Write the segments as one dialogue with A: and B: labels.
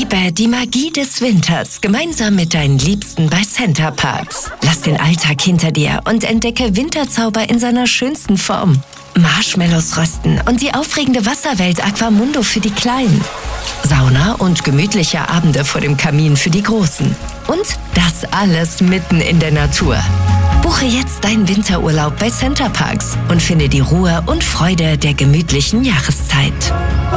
A: Erlebe die Magie des Winters gemeinsam mit deinen Liebsten bei Center Parcs. Lass den Alltag hinter dir und entdecke Winterzauber in seiner schönsten Form. Marshmallows rösten und die aufregende Wasserwelt Aquamundo für die Kleinen. Sauna und gemütliche Abende vor dem Kamin für die Großen. Und das alles mitten in der Natur. Buche jetzt deinen Winterurlaub bei Center Parcs und finde die Ruhe und Freude der gemütlichen Jahreszeit.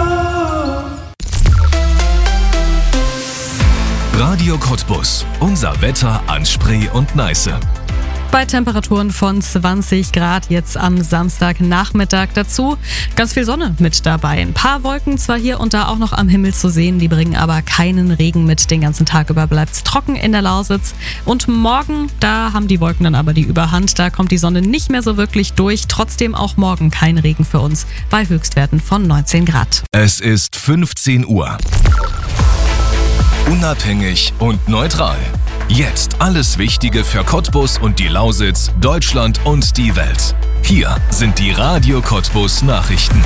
B: Radio Cottbus. Unser Wetter an Spree und Neiße.
C: Bei Temperaturen von 20 Grad jetzt am Samstagnachmittag. Dazu ganz viel Sonne mit dabei. Ein paar Wolken zwar hier und da auch noch am Himmel zu sehen, die bringen aber keinen Regen mit. Den ganzen Tag über bleibt es trocken in der Lausitz. Und morgen, da haben die Wolken dann aber die Überhand. Da kommt die Sonne nicht mehr so wirklich durch. Trotzdem auch morgen kein Regen für uns bei Höchstwerten von 19 Grad.
B: Es ist 15 Uhr. Unabhängig und neutral. Jetzt alles Wichtige für Cottbus und die Lausitz, Deutschland und die Welt. Hier sind die Radio Cottbus Nachrichten.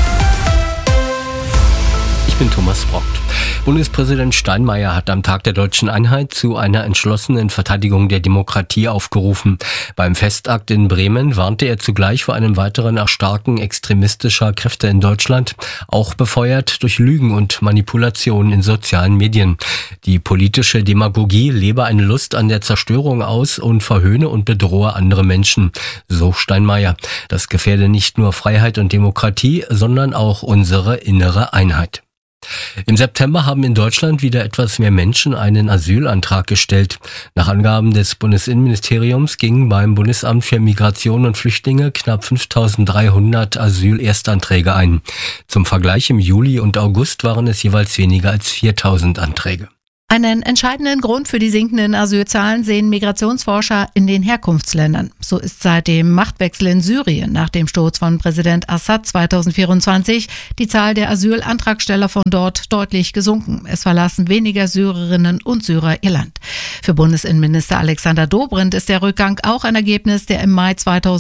D: Ich bin Thomas Brockt. Bundespräsident Steinmeier hat am Tag der Deutschen Einheit zu einer entschlossenen Verteidigung der Demokratie aufgerufen. Beim Festakt in Bremen warnte er zugleich vor einem weiteren Erstarken extremistischer Kräfte in Deutschland, auch befeuert durch Lügen und Manipulationen in sozialen Medien. Die politische Demagogie lebe eine Lust an der Zerstörung aus und verhöhne und bedrohe andere Menschen, so Steinmeier. Das gefährde nicht nur Freiheit und Demokratie, sondern auch unsere innere Einheit. Im September haben in Deutschland wieder etwas mehr Menschen einen Asylantrag gestellt. Nach Angaben des Bundesinnenministeriums gingen beim Bundesamt für Migration und Flüchtlinge knapp 5.300 Asylerstanträge ein. Zum Vergleich im Juli und August waren es jeweils weniger als 4.000 Anträge.
E: Einen entscheidenden Grund für die sinkenden Asylzahlen sehen Migrationsforscher in den Herkunftsländern. So ist seit dem Machtwechsel in Syrien nach dem Sturz von Präsident Assad 2024 die Zahl der Asylantragsteller von dort deutlich gesunken. Es verlassen weniger Syrerinnen und Syrer ihr Land. Für Bundesinnenminister Alexander Dobrindt ist der Rückgang auch ein Ergebnis der im Mai 2024